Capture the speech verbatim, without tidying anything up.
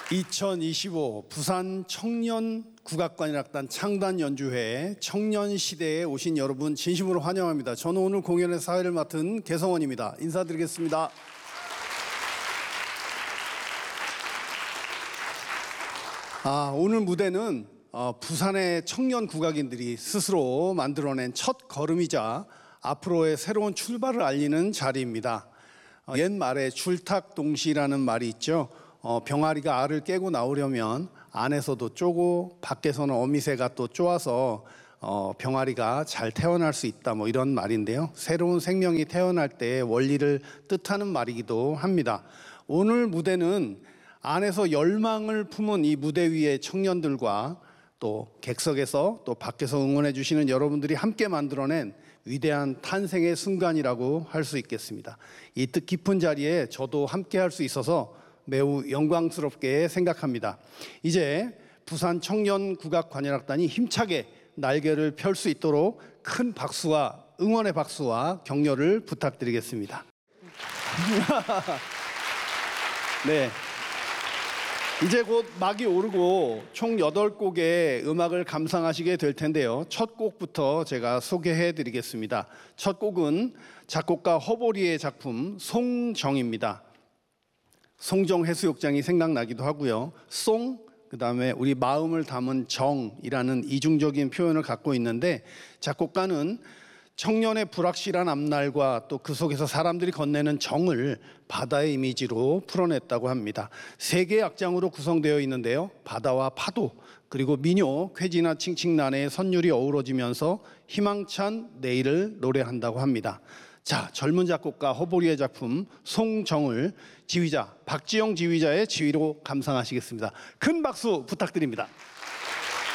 이천이십오 부산 청년 국악관현악단 창단 연주회 청년시대에 오신 여러분 진심으로 환영합니다. 저는 오늘 공연의 사회를 맡은 개성원입니다. 인사드리겠습니다. 아, 오늘 무대는 어, 부산의 청년 국악인들이 스스로 만들어낸 첫 걸음이자 앞으로의 새로운 출발을 알리는 자리입니다. 어, 옛말에 줄탁동시라는 말이 있죠. 어, 병아리가 알을 깨고 나오려면 안에서도 쪼고 밖에서는 어미새가 또 쪼아서 어, 병아리가 잘 태어날 수 있다, 뭐 이런 말인데요. 새로운 생명이 태어날 때의 원리를 뜻하는 말이기도 합니다. 오늘 무대는 안에서 열망을 품은 이 무대 위의 청년들과 또 객석에서 또 밖에서 응원해 주시는 여러분들이 함께 만들어낸 위대한 탄생의 순간이라고 할 수 있겠습니다. 이 뜻 깊은 자리에 저도 함께 할 수 있어서 매우 영광스럽게 생각합니다. 이제 부산 청년 국악관현악단이 힘차게 날개를 펼 수 있도록 큰 박수와 응원의 박수와 격려를 부탁드리겠습니다. 네. 이제 곧 막이 오르고 총 여덟 곡의 음악을 감상하시게 될 텐데요. 첫 곡부터 제가 소개해 드리겠습니다. 첫 곡은 작곡가 허보리의 작품 송정입니다. 송정 해수욕장이 생각나기도 하고요. 송, 그 다음에 우리 마음을 담은 정이라는 이중적인 표현을 갖고 있는데, 작곡가는 청년의 불확실한 앞날과 또 그 속에서 사람들이 건네는 정을 바다의 이미지로 풀어냈다고 합니다. 세 개의 악장으로 구성되어 있는데요. 바다와 파도, 그리고 민요, 쾌지나 칭칭난의 선율이 어우러지면서 희망찬 내일을 노래한다고 합니다. 자, 젊은 작곡가 허보리의 작품 송정을 지휘자 박지영 지휘자의 지휘로 감상하시겠습니다. 큰 박수 부탁드립니다.